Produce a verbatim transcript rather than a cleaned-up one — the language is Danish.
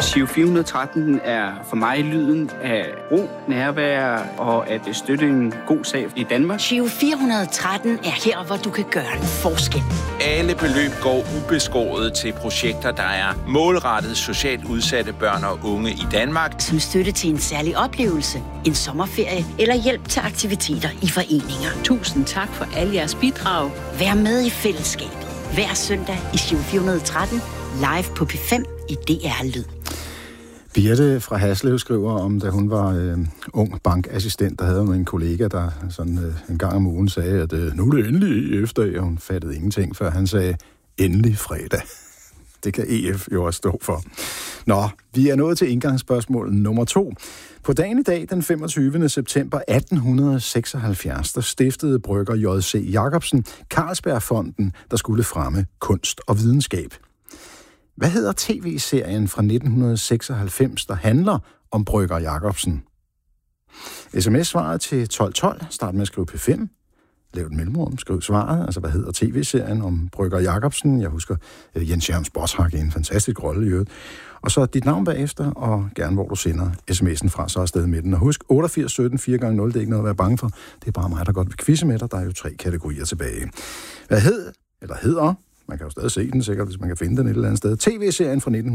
Giro fire hundrede og tretten er for mig lyden af ro, nærvær og at støtte en god sag i Danmark. Giro fire hundrede og tretten er her, hvor du kan gøre en forskel. Alle beløb går ubeskåret til projekter, der er målrettet socialt udsatte børn og unge i Danmark. Som støtte til en særlig oplevelse, en sommerferie eller hjælp til aktiviteter i foreninger. Tusind tak for alle jeres bidrag. Vær med i fællesskabet. Hver søndag i Giro fire hundrede og tretten, live på P fem i D R Lyd. Birte fra Haslev skriver om, da hun var øh, ung bankassistent, der havde hun en kollega, der sådan øh, en gang om ugen sagde, at øh, nu er det endelig efter, og hun fattede ingenting, før han sagde, endelig fredag. Det kan E F jo også stå for. Nå, vi er nået til indgangsspørgsmål nummer to. På dagen i dag, den femogtyvende september atten seksoghalvfjerds, der stiftede brygger J C Jacobsen Carlsbergfonden, der skulle fremme kunst og videnskab. Hvad hedder tv-serien fra nitten seksoghalvfems, der handler om brygger Jacobsen? S M S-svaret til tolv tolv. Start med at skrive P fem. Lav et mellemrum, skriv svaret. Altså, hvad hedder tv-serien om brygger Jacobsen? Jeg husker uh, Jens Jørgens Boshak i en fantastisk rolle i øvrigt. Og så dit navn bagefter, og gerne hvor du sender sms'en fra, så er afsted med den. Og husk, otteogfirs sytten fire gange nul, det er ikke noget at være bange for. Det er bare mig, der godt vil quizze med dig. Der er jo tre kategorier tilbage. Hvad hed, eller hedder, man kan jo stadig se den sikkert, hvis man kan finde den et eller andet sted, tv-serien fra nitten